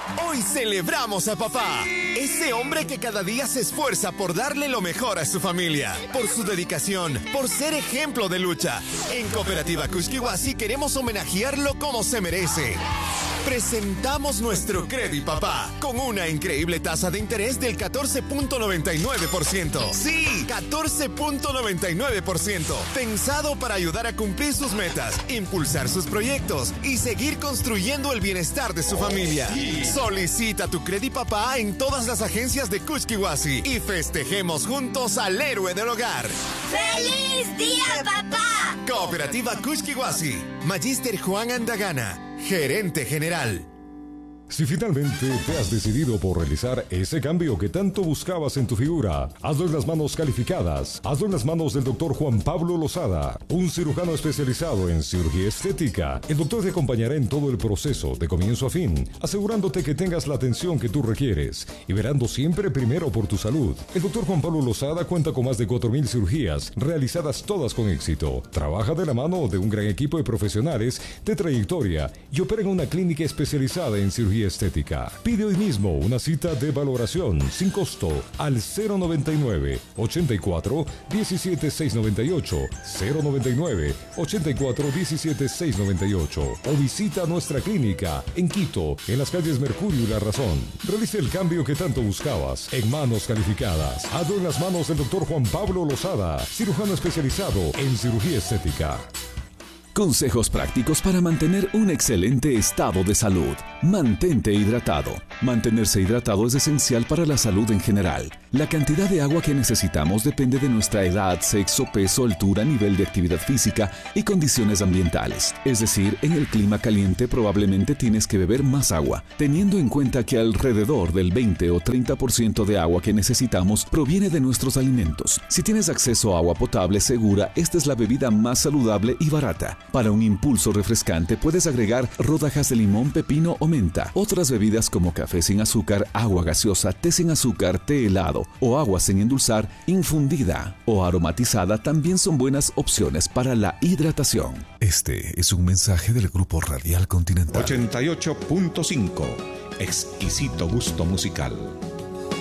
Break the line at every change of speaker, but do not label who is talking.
Hoy celebramos a papá, ese hombre que cada día se esfuerza por darle lo mejor a su familia, por su dedicación, por ser ejemplo de lucha. En Cooperativa Kushkiwasi queremos homenajearlo como se merece. Presentamos nuestro Credit Papá con una increíble tasa de interés del 14.99%. Sí, 14.99%. Pensado para ayudar a cumplir sus metas, impulsar sus proyectos y seguir construyendo el bienestar de su familia. Solicita tu Credit Papá en todas las agencias de Kushkiwasi y festejemos juntos al héroe del hogar.
¡Feliz Día, Papá!
Cooperativa Kushkiwasi. Magíster Juan Andagana, Gerente General.
Si finalmente te has decidido por realizar ese cambio que tanto buscabas en tu figura, hazlo en las manos calificadas. Hazlo en las manos del Dr. Juan Pablo Lozada, un cirujano especializado en cirugía estética. El doctor te acompañará en todo el proceso, de comienzo a fin, asegurándote que tengas la atención que tú requieres y verando siempre primero por tu salud. El Dr. Juan Pablo Lozada cuenta con más de 4,000 cirugías, realizadas todas con éxito. Trabaja de la mano de un gran equipo de profesionales de trayectoria y opera en una clínica especializada en cirugía estética. Pide hoy mismo una cita de valoración sin costo al 099 84 17 698 099 84 17 698 o visita nuestra clínica en Quito, en las calles Mercurio y La Razón. Realice el cambio que tanto buscabas en manos calificadas. Hazlo en las manos del Dr. Juan Pablo Lozada, cirujano especializado en cirugía estética.
Consejos prácticos para mantener un excelente estado de salud. Mantente hidratado. Mantenerse hidratado es esencial para la salud en general. La cantidad de agua que necesitamos depende de nuestra edad, sexo, peso, altura, nivel de actividad física y condiciones ambientales. Es decir, en el clima caliente probablemente tienes que beber más agua, teniendo en cuenta que alrededor del 20 o 30% de agua que necesitamos proviene de nuestros alimentos. Si tienes acceso a agua potable segura, esta es la bebida más saludable y barata. Para un impulso refrescante puedes agregar rodajas de limón, pepino o menta. Otras bebidas como café sin azúcar, agua gaseosa, té sin azúcar, té helado o agua sin endulzar, infundida o aromatizada también son buenas opciones para la hidratación.
Este es un mensaje del Grupo Radial Continental.
88.5. Exquisito gusto musical.